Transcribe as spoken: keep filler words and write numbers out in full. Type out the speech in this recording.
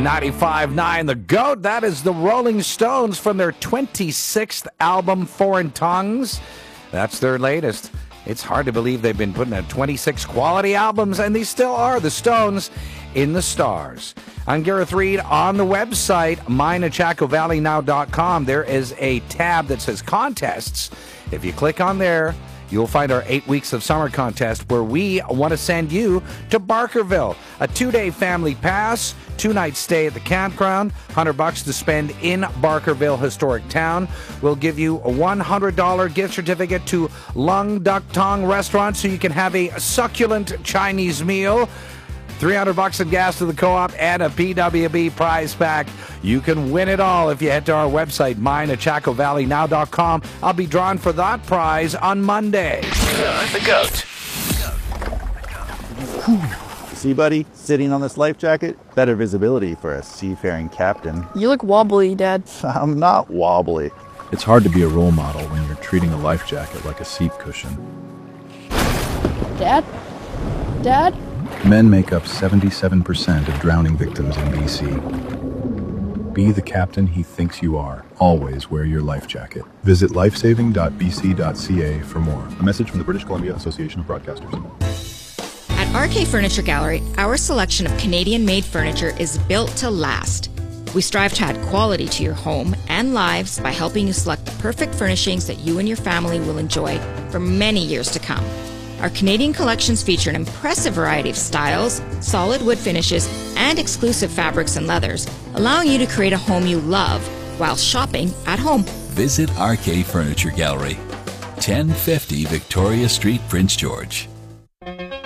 ninety-five point nine The GOAT. That is the Rolling Stones from their twenty-sixth album, Foreign Tongues. That's their latest. It's hard to believe they've been putting out twenty-six quality albums, and they still are. The Stones in the stars. I'm Gareth Reed. On the website, my nachaco valley now dot com, there is a tab that says contests. If you click on there, you'll find our eight weeks of summer contest where we want to send you to Barkerville. A two-day family pass, two-night stay at the campground, one hundred bucks to spend in Barkerville Historic Town. We'll give you a one hundred dollars gift certificate to Lung Duck Tong Restaurant so you can have a succulent Chinese meal. three hundred bucks in gas to the co-op and a P W B prize pack. You can win it all if you head to our website, my nachaco valley now dot com. I'll be drawn for that prize on Monday. The GOAT. See, buddy, sitting on this life jacket, better visibility for a seafaring captain. You look wobbly, Dad. I'm not wobbly. It's hard to be a role model when you're treating a life jacket like a seat cushion. Dad? Dad? Men make up seventy-seven percent of drowning victims in B C. Be the captain he thinks you are. Always wear your life jacket. Visit lifesaving dot b c dot c a for more. A message from the British Columbia Association of Broadcasters. At R K Furniture Gallery, our selection of Canadian-made furniture is built to last. We strive to add quality to your home and lives by helping you select the perfect furnishings that you and your family will enjoy for many years to come. Our Canadian collections feature an impressive variety of styles, solid wood finishes, and exclusive fabrics and leathers, allowing you to create a home you love while shopping at home. Visit R K Furniture Gallery, ten fifty Victoria Street, Prince George.